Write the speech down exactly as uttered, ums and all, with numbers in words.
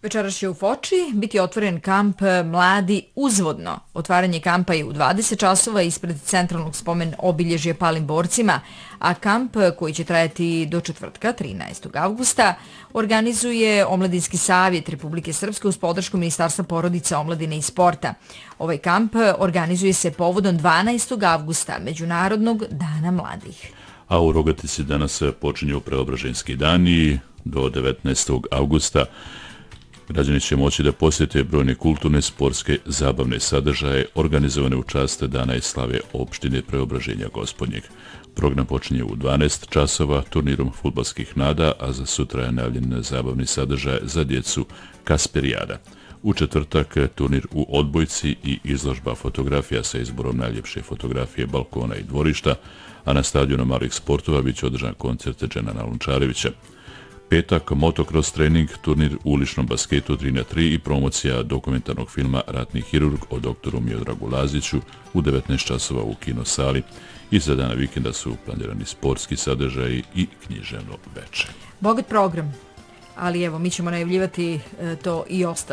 Večeras će u Foči biti otvoren kamp Mladi uzvodno. Otvaranje kampa je u dvadeset časova ispred centralnog spomen obilježja palim borcima, a kamp koji će trajati do četvrtka, trinaestog avgusta, organizuje Omladinski savjet Republike Srpske uz podršku Ministarstva porodice, omladine i sporta. Ovaj kamp organizuje se povodom dvanaestog avgusta, Međunarodnog dana mladih. A u Rogatici danas počinju Preobraženski dani do devetnaestog avgusta. Građani će moći da posjete brojne kulturne, sportske, zabavne sadržaje organizovane u čast Dana i slave opštine Preobraženja Gospodnjeg. Program počinje u dvanaest časova turnirom fudbalskih nada, a za sutra je najavljen zabavni sadržaj za djecu Kasperijada. U četvrtak turnir u odbojci i izložba fotografija sa izborom najljepše fotografije balkona i dvorišta, a na stadionu malih sportova bit će održan koncert Dženana Lončarevića. Petak, motocross trening, turnir u uličnom basketu tri na tri i promocija dokumentarnog filma Ratni hirurg o doktoru Miodragu Laziću u devetnaest časova u kinosali. I za dana vikenda su planirani sportski sadržaji i književno veče. Bogat program, ali evo, mi ćemo najavljivati to i ostalo.